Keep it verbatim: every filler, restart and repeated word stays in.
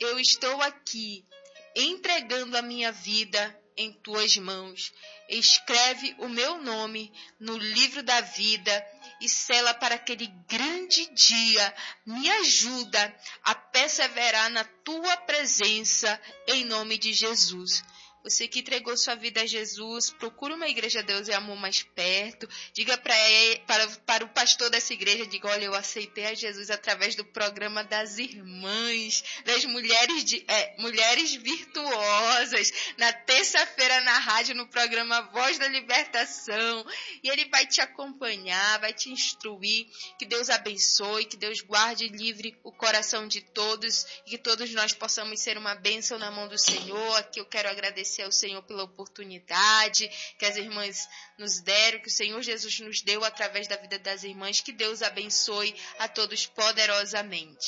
eu estou aqui, entregando a minha vida em tuas mãos. Escreve o meu nome no livro da vida e sela para aquele grande dia. Me ajuda a perseverar na tua presença, em nome de Jesus. Você que entregou sua vida a Jesus, procura uma igreja Deus e Amor mais perto. Diga para, para, para o pastor dessa igreja, diga, olha, eu aceitei a Jesus através do programa das irmãs, das mulheres, de, é, mulheres virtuosas, na terça-feira na rádio, no programa Voz da Libertação. E ele vai te acompanhar, vai te instruir. Que Deus abençoe, que Deus guarde e livre o coração de todos e que todos nós possamos ser uma bênção na mão do Senhor. Aqui eu quero agradecer ao Senhor pela oportunidade que as irmãs nos deram, que o Senhor Jesus nos deu através da vida das irmãs. Que Deus abençoe a todos poderosamente.